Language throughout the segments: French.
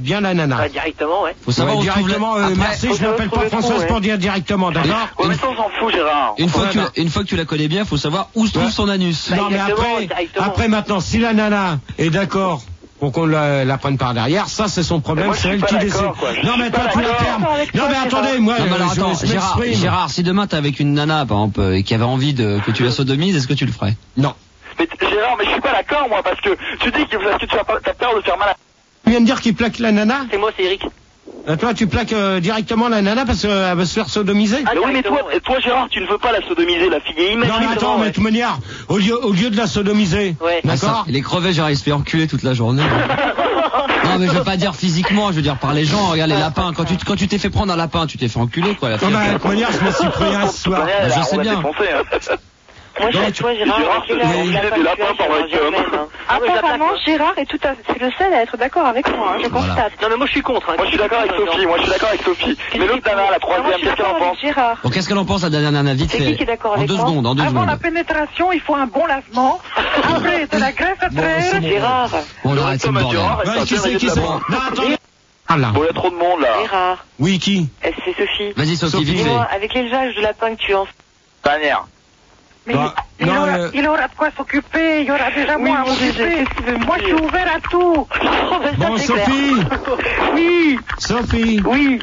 bien la nana. Ah, directement, ouais. Faut savoir où directement, Après, merci, je n'appelle pas Françoise pour dire directement, d'accord? Ouais, mais ça, on s'en fout, Gérard. Une fois que tu la connais bien, faut savoir où se trouve son anus. Bah, Non, mais après maintenant, si la nana est d'accord pour qu'on la prenne par derrière, ça c'est son problème, moi, c'est je elle suis qui pas décide. d'accord, quoi. Je Non, mais suis toi pas tu la d'accord. fermes. Avec Non, toi, mais attendez, moi, Non, mais alors attends, je m'exprime. Gérard, si demain t'es avec une nana, par exemple, qui avait envie que tu la sodomises, est-ce que tu le ferais? Non. Mais Gérard, mais je suis pas d'accord, moi, parce que tu dis que tu as peur de faire mal à... Tu viens de dire qu'il plaque la nana? C'est moi, c'est Eric. Toi, tu plaques directement la nana parce qu'elle va se faire sodomiser? Ah, Mais oui, mais toi, Gérard, tu ne veux pas la sodomiser, la fille. Et imagine... Non, mais attends, mais de toute manière, au lieu de la sodomiser, Ouais. d'accord? Il est crevé, Gérard, il se fait enculer toute la journée. Non, mais je veux pas dire physiquement, je veux dire par les gens. Regarde les lapins. Quand tu t'es fait prendre un lapin, tu t'es fait enculer, quoi, la Non, fille. mais de toute manière, je me suis pris un ce soir. Ouais, je là, sais on va bien. défoncer, hein. Moi, je suis avec toi, Gérard. Gérard, avec c'est la- des lapins par avec Apparemment, Gérard est c'est le seul à être d'accord avec moi, hein, je Voilà. constate. Non, mais moi, je suis contre. Hein. Moi, je suis d'accord avec Sophie. Mais l'autre nana, la Moi, troisième, je suis qu'est-ce qu'elle en d'accord pense? avec Gérard. Bon, qu'est-ce qu'elle en pense, la dernière nana, vite C'est fait? qui est d'accord En avec 2 moi secondes, en 2 Avant la secondes. pénétration, il faut un bon lavement. Après, de la graisse à traire. Gérard. Bon, on arrête ce Thomas bordel. Gérard, Ouais, qui c'est? Non, attendez. Ah là. Bon, il y a trop de monde, là. Gérard. Oui, qui? C'est Sophie. Vas-y, Sophie, vite Dis-moi, fait. avec l'élevage de lapins que tu en Dernière. Mais Bah, il non, aura de quoi s'occuper, il y aura déjà moins à s'occuper. Moi, je suis ouvert à tout. Bon, Sophie. Oui, Sophie. oui.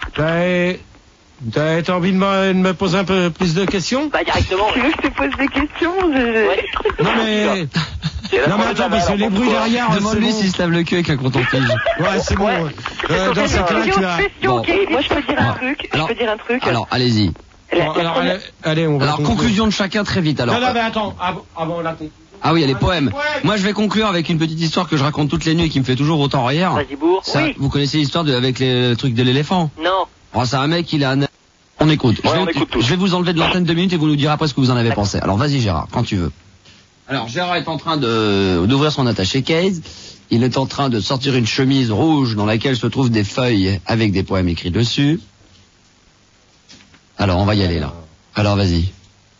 T'as envie de me poser un peu plus de questions? Bah, directement. Tu veux que je te pose des questions? Ouais. Non, mais... Non, mais attends, parce que les bruits derrière, c'est Demande-lui bon. s'il se lave le cul avec un coton-tige. Ouais, c'est bon. Dans ce cas-là, tu as... Bon. Moi, je peux dire un truc. Alors- Je peux dire un truc. Alors, allez-y. Bon, alors, allez, on va Alors, conclure. conclusion de chacun très vite, alors. Non, mais attends, avant la conclusion. Ah oui, il y a les poèmes. Moi, je vais conclure avec une petite histoire que je raconte toutes les nuits et qui me fait toujours autant rire. Vas-y, bourre. Ça, Oui. vous connaissez l'histoire avec le truc de l'éléphant? Non. Oh, c'est un mec, il a un... On écoute. Ouais, on écoute tous. Je vais vous enlever de l'antenne 2 minutes et vous nous direz après ce que vous en avez pensé. Alors, vas-y, Gérard, quand tu veux. Alors, Gérard est en train d'ouvrir son attaché case. Il est en train de sortir une chemise rouge dans laquelle se trouvent des feuilles avec des poèmes écrits dessus. Alors, on va y aller, là. Alors, vas-y.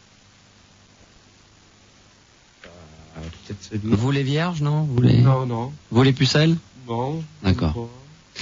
Peut-être celui. Vous les vierges, non? Vous les... Non. Vous les pucelles? Bon. D'accord. Bon.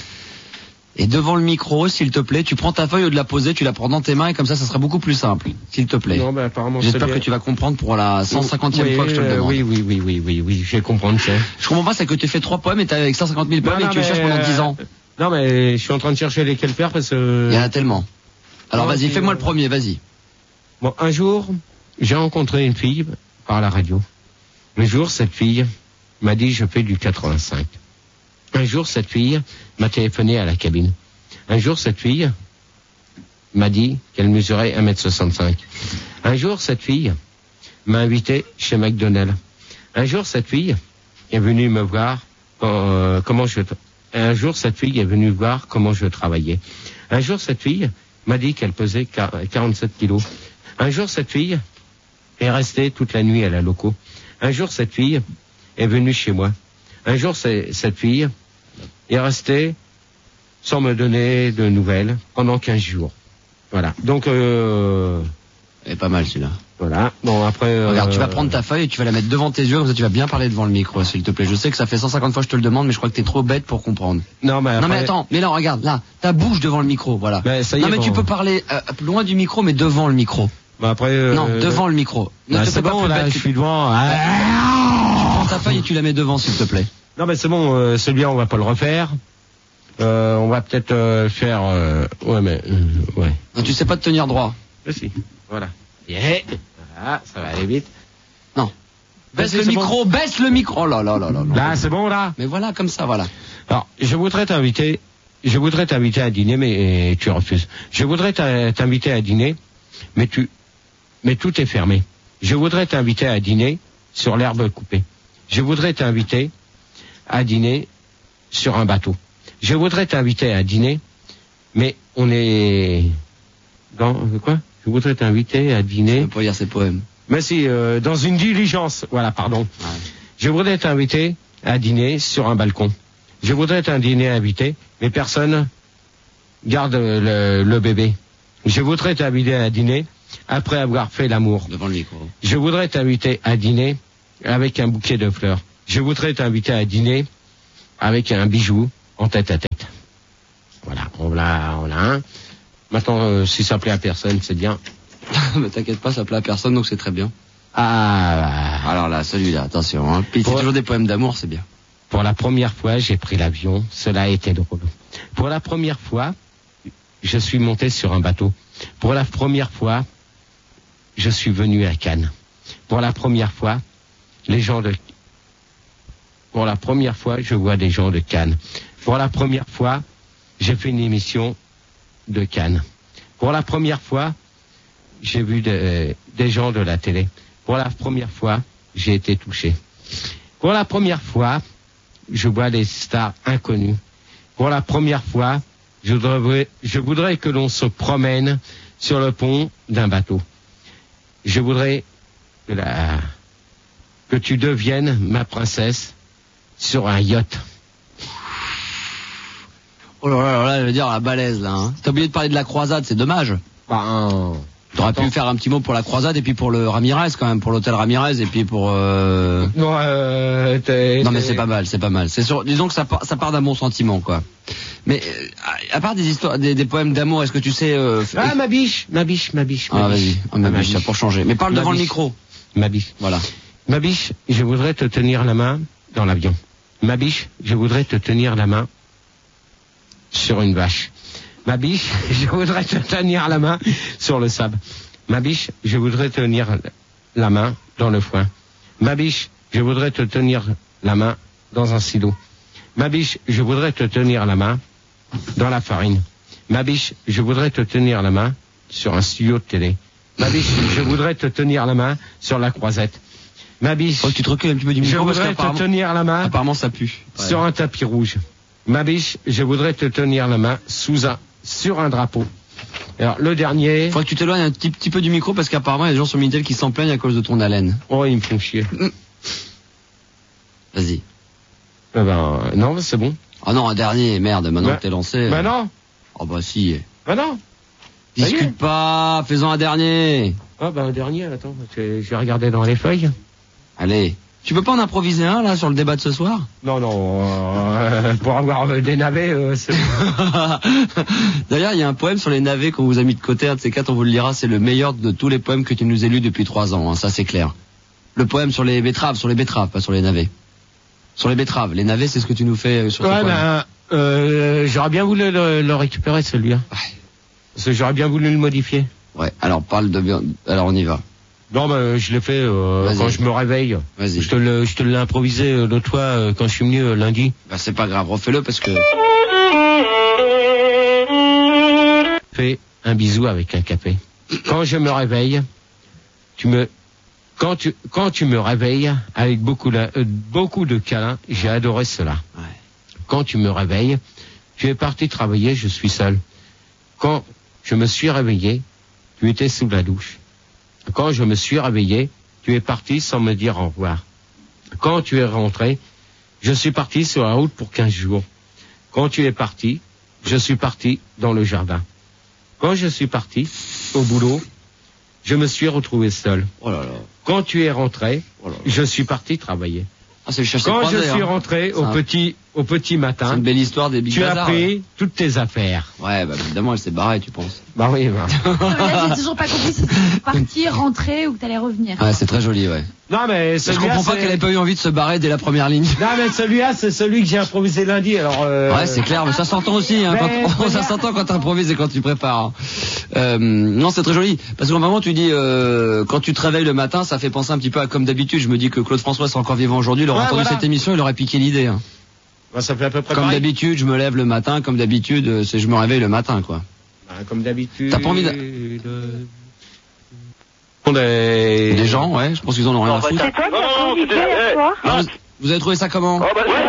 Et devant le micro, s'il te plaît, tu prends ta feuille au lieu de la poser, tu la prends dans tes mains et comme ça sera beaucoup plus simple. S'il te plaît. Non, apparemment, J'espère c'est que tu vas comprendre pour la 150e fois que je te le demande. Oui, je vais comprendre ça. Je comprends pas, c'est que tu fais 3 poèmes et t'as avec 150 000 poèmes et que tu les cherches pendant 10 ans. Non, mais je suis en train de chercher lesquels faire parce que... Il y en a tellement. Alors Non, vas-y, c'est- fais-moi le premier, vas-y. Bon, un jour, j'ai rencontré une fille par la radio. Un jour, cette fille m'a dit, je fais du 85. Un jour, cette fille m'a téléphoné à la cabine. Un jour, cette fille m'a dit qu'elle mesurait 1m65. Un jour, cette fille m'a invité chez McDonald's. Un jour, cette fille est venue me voir comment je... Un jour, cette fille est venue voir comment je travaillais. Un jour, cette fille m'a dit qu'elle pesait 47 kilos. Un jour, cette fille est restée toute la nuit à la loco. Un jour, cette fille est venue chez moi. Un jour, cette fille est restée sans me donner de nouvelles pendant 15 jours. Voilà. Donc, C'est pas mal celui-là. voilà. Bon, après... Regarde, tu vas prendre ta feuille et tu vas la mettre devant tes yeux, comme ça tu vas bien parler devant le micro, s'il te plaît. Je sais que ça fait 150 fois que je te le demande, mais je crois que t'es trop bête pour comprendre. Non, mais après... Non mais attends, mais là regarde, là, ta bouche devant le micro, voilà. Ben, ça y est, Non mais bon. tu peux parler loin loin du micro, mais devant le micro. Bah, après... Non, devant le micro. Ne Bah, te c'est fais pas bon, plus là, bête je que- suis devant. Tu prends ta feuille et tu la mets devant, s'il te plaît. Non, mais c'est bon, celui-là, on va pas le refaire. On va peut-être faire... ouais, mais... ouais. Non, tu sais pas te tenir droit. Si, voilà. Yeah. Voilà, ça va aller vite. Non. Baisse Vas-y, le c'est micro, baisse le micro. Oh là là là là là. Là, c'est bon, là. Mais voilà, comme ça, voilà. Alors, je voudrais t'inviter à dîner, mais tu refuses. Je voudrais t'inviter à dîner, mais tout est fermé. Je voudrais t'inviter à dîner sur l'herbe coupée. Je voudrais t'inviter à dîner sur un bateau. Je voudrais t'inviter à dîner, mais on est dans quoi? Je voudrais t'inviter à Je dîner. peux pas lire ces poèmes. Mais si, dans une diligence. Voilà, pardon. Ouais. Je voudrais t'inviter à dîner sur un balcon. Je voudrais t'inviter, mais personne garde le bébé. Je voudrais t'inviter à dîner après avoir fait l'amour. Devant le micro. Je voudrais t'inviter à dîner avec un bouquet de fleurs. Je voudrais t'inviter à dîner avec un bijou en tête à tête. On l'a un. Maintenant, si ça plaît à personne, c'est bien. Mais t'inquiète pas, ça plaît à personne, donc c'est très bien. Ah. Alors là, celui-là, attention. Hein. Puis c'est toujours des poèmes d'amour, c'est bien. Pour la première fois, j'ai pris l'avion. Cela a été drôle. Pour la première fois, je suis monté sur un bateau. Pour la première fois, je suis venu à Cannes. Pour la première fois, Pour la première fois, je vois des gens de Cannes. Pour la première fois, j'ai fait une émission de Cannes. Pour la première fois, j'ai vu des gens de la télé. Pour la première fois, j'ai été touché. Pour la première fois, je vois des stars inconnues. Pour la première fois, je voudrais que l'on se promène sur le pont d'un bateau. Je voudrais que tu deviennes ma princesse sur un yacht. Oh là là, je veux dire, la balèze, là. Hein. T'as oublié de parler de la croisade, c'est dommage. T'aurais pu faire un petit mot pour la croisade et puis pour le Ramirez, quand même, pour l'hôtel Ramirez et puis pour... Non, mais c'est pas mal, c'est pas mal. C'est sûr, disons que ça part d'un bon sentiment, quoi. Mais à part des histoires, des poèmes d'amour, est-ce que tu sais... ma biche. Ah, vas-y, ma biche, ça pour changer. Mais parle devant le micro. Ma biche. Voilà. Ma biche, je voudrais te tenir la main dans l'avion. Ma biche, je voudrais te tenir la main sur une vache. Ma biche, je voudrais te tenir la main sur le sable. Ma biche, je voudrais tenir la main dans le foin. Ma biche, je voudrais te tenir la main dans un silo. Ma biche, je voudrais te tenir la main dans la farine. Ma biche, je voudrais te tenir la main sur un studio de télé. Ma biche, je voudrais te tenir la main sur la croisette. Ma biche, tu te recules un petit peu du micro, je voudrais te tenir la main apparemment ça pue. Sur un tapis rouge. Ma biche, je voudrais te tenir la main sur un drapeau. Alors, le dernier... Faudrait que tu t'éloignes un petit peu du micro parce qu'apparemment il y a des gens sur Minitel qui s'en plaignent à cause de ton haleine. Oh, ils me font chier. Vas-y. Non, c'est bon. Ah non, un dernier, merde, maintenant que t'es lancé. Non. Oh bah si. Non. Discute pas, fais-en un dernier. Un dernier, attends, je vais regarder dans les feuilles. Allez. Tu peux pas en improviser un, là, sur le débat de ce soir? Non, pour avoir des navets, c'est... D'ailleurs, il y a un poème sur les navets qu'on vous a mis de côté, un de ces quatre, on vous le lira, c'est le meilleur de tous les poèmes que tu nous as lus depuis 3 ans, hein, ça c'est clair. Le poème sur les betteraves, pas sur les navets. Sur les betteraves, les navets, c'est ce que tu nous fais sur ce poème. J'aurais bien voulu le récupérer, celui-là. Ouais. Parce que j'aurais bien voulu le modifier. Ouais, alors alors on y va. Non, je l'ai fait quand je me réveille. Vas-y. Je te l'ai improvisé l'autre fois quand je suis venu lundi. C'est pas grave, refais-le parce que... Fais un bisou avec un café. Quand je me réveille, quand tu me réveilles avec beaucoup de câlins, j'ai adoré cela. Ouais. Quand tu me réveilles, tu es parti travailler, je suis seul. Quand je me suis réveillé, tu étais sous la douche. Quand je me suis réveillé, tu es parti sans me dire au revoir. Quand tu es rentré, je suis parti sur la route pour 15 jours. Quand tu es parti, je suis parti dans le jardin. Quand je suis parti au boulot, je me suis retrouvé seul. Oh là là. Quand tu es rentré, je suis parti travailler. Ah, c'est le quand je suis rentré au petit matin, c'est une belle histoire des Big tu Bazar, as pris toutes tes affaires. Ouais, évidemment, elle s'est barrée, tu penses. Oui. Là, j'ai toujours pas compris si tu partais, rentrer ou que t'allais revenir. Ouais, c'est très joli, ouais. Non, mais je comprends pas qu'elle ait pas eu envie de se barrer dès la première ligne. Non, mais celui-là, c'est celui que j'ai improvisé lundi, alors Ouais, c'est clair, mais ça s'entend aussi, hein, ça s'entend quand t'improvises et quand tu prépares. Non, c'est très joli. Parce qu'au moment, tu dis, quand tu te réveilles le matin, ça fait penser un petit peu à comme d'habitude. Je me dis que Claude François serait encore vivant aujourd'hui, il aurait entendu cette émission, il aurait piqué l'idée, hein. Ça fait à peu près comme d'habitude, je me lève le matin, comme d'habitude, je me réveille le matin, quoi. Comme d'habitude. T'as pas envie des gens, ouais, je pense qu'ils en ont rien à foutre. C'est toi qui as improvisé hier soir. Vous avez trouvé ça comment?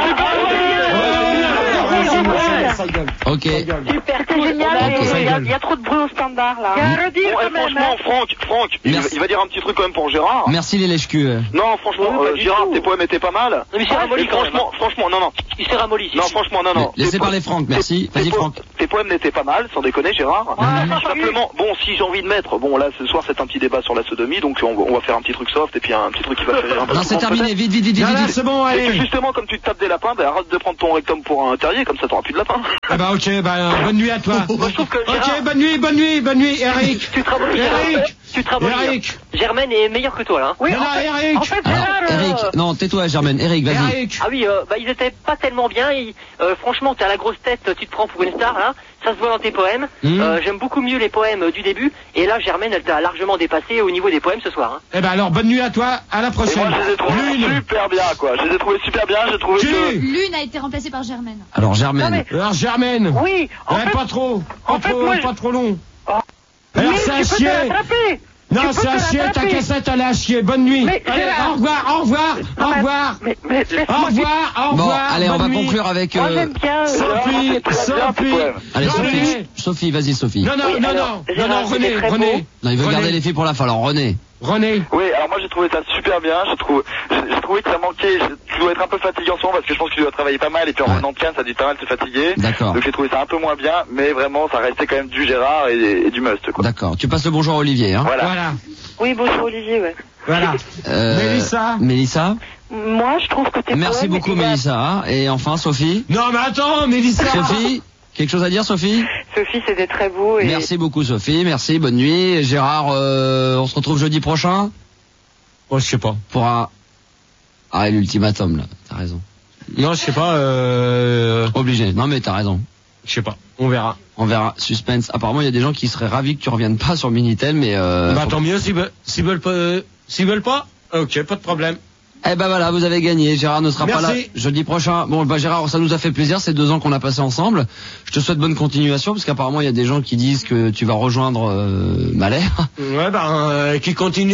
Ok. Super, c'est génial. Il y a trop de bruit au standard là. Franchement, Franck, il va dire un petit truc quand même pour Gérard. Merci les lèche-culs. Non, franchement, Gérard, tes poèmes étaient pas mal. Mais c'est ramolli. Franchement, non. Il s'est ramolli. Non, franchement, non. Laissez parler Franck, merci. Vas-y Franck. Tes poèmes n'étaient pas mal, sans déconner Gérard. Simplement, bon, si j'ai envie de mettre, bon là ce soir c'est un petit débat sur la sodomie, donc on va faire un petit truc soft et puis un petit truc qui va faire un peu. Non, c'est terminé, vite. C'est bon, allez. Et justement, comme tu te tapes des lapins, arrête de prendre ton rectum pour un terrier, comme ça t'auras plus de lapins. Ah bah ok, Ok, bah, bonne nuit à toi. Moi, je trouve que Ok, Gérard, bonne nuit, Eric. tu travailles, Eric. tu travailles. Eric. Germaine est meilleure que toi, là. Hein. Oui, Non, non, Eric. en fait, Alors, Gérard, Eric, non, tais-toi, Germaine. Eric, vas-y. Eric. Ah oui, ils étaient pas tellement bien. Franchement, t'as la grosse tête, tu te prends pour une star, là. Ça se voit dans tes poèmes. J'aime beaucoup mieux les poèmes du début. Et là, Germaine, elle t'a largement dépassé au niveau des poèmes ce soir. Hein. Eh ben alors, bonne nuit à toi, à la Et prochaine. moi, je les ai trouvés Lune. super bien, quoi. Je les ai trouvés super bien. J'ai trouvé que... L'une a été remplacée par Germaine. Alors, Germaine. Non, mais- Alors, Germaine. oui, en Ouais, fait, pas trop. en fait, moi, Pas trop long. Oh. Alors, oui, c'est à tu peux te chier. rattraper. Non, Tu peux c'est à te chier, ta rattraper. cassette, elle est à chier. Bonne nuit. Mais, Allez, Gérard. au revoir. Mais, laisse-moi Au revoir. Bon, allez, on va bonne nuit. conclure avec... Moi, j'aime bien. Sophie. Allez, René. Sophie, vas-y, Sophie. Non, Oui, alors, Gérard, René, c'était très beau. René. Non, il veut René. garder les filles pour la fin. Alors, René. René. Oui, alors moi j'ai trouvé ça super bien, j'ai trouvé que ça manquait, tu dois être un peu fatigué en ce moment parce que je pense que tu dois travailler pas mal et puis en Ouais. revenant de Cannes ça a dû pas mal se fatiguer. D'accord. Donc j'ai trouvé ça un peu moins bien, mais vraiment ça restait quand même du Gérard et du must quoi. D'accord. Tu passes le bonjour à Olivier, hein. Voilà. Oui, bonjour Olivier, ouais. Voilà. Mélissa. Mélissa. Moi, je trouve que t'es Merci poème beaucoup, était bien. Mélissa. Et enfin, Sophie. Non, mais attends, Mélissa. Sophie, quelque chose à dire, Sophie? Sophie, c'était très beau. Et... Merci beaucoup, Sophie. Merci, bonne nuit. Gérard, on se retrouve jeudi prochain Oh, je sais pas. pour un... Ah, l'ultimatum, là. T'as raison. Non, je sais pas, Obligé. Non, mais t'as raison. je sais pas. On verra. On verra. Suspense. Apparemment, il y a des gens qui seraient ravis que tu reviennes pas sur Minitel, mais Bah, tant mieux s'ils veulent pas. Ok, pas de problème. eh ben voilà, vous avez gagné. Gérard ne sera pas là Merci. jeudi prochain. Bon, bah Gérard, ça nous a fait plaisir ces 2 ans qu'on a passé ensemble. Je te souhaite bonne continuation parce qu'apparemment il y a des gens qui disent que tu vas rejoindre Malher. Ouais, qui continue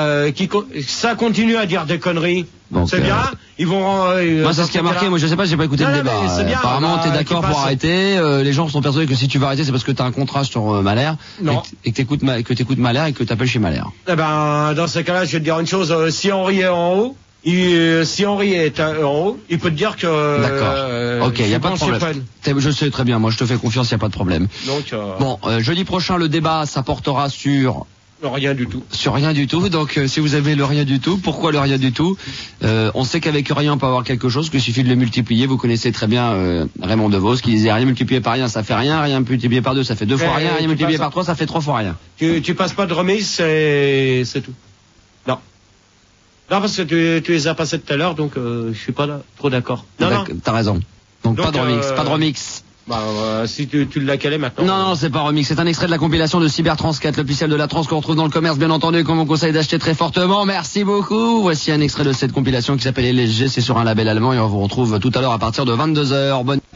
ça continue à dire des conneries. Donc, c'est bien. Ils vont. Moi c'est ce qui a marqué. Moi je sais pas, j'ai pas écouté Non, le non, débat. mais c'est bien, Apparemment bah, t'es d'accord qui pour passe. arrêter. Les gens sont persuadés que si tu vas arrêter c'est parce que t'as un contrat sur Malher Non. et que t'écoutes Malher et que t'appelles chez Malher. Eh ben, dans ce cas-là, je vais te dire une chose. Si Henri est en haut, si Henri est en haut, il peut te dire que. D'accord. Ok, y a pas de problème. Je sais très bien. Moi je te fais confiance, y a pas de problème. Donc. Bon, jeudi prochain le débat ça portera sur Rien du tout. sur rien du tout. Donc si vous avez le rien du tout, pourquoi le rien du tout? On sait qu'avec rien on peut avoir quelque chose, qu'il suffit de le multiplier. Vous connaissez très bien Raymond DeVos qui disait rien multiplié par rien ça fait rien, rien multiplié par 2 ça fait 2 fois rien, rien tu multiplié passes- par 3 ça fait 3 fois rien. Tu passes pas de remise, c'est tout. Non. Non, parce que tu les as passés tout à l'heure, donc je suis pas là, trop d'accord. Non, non. T'as raison. Donc pas de remix, Donc, pas de remix. Bah, si tu l'as calé maintenant. Non, c'est pas remix, c'est un extrait de la compilation de Cybertrans 4, l'officiel de la trans qu'on retrouve dans le commerce, bien entendu, qu'on vous conseille d'acheter très fortement. Merci beaucoup. Voici un extrait de cette compilation qui s'appelle LSG, c'est sur un label allemand et on vous retrouve tout à l'heure à partir de 22h. Bonne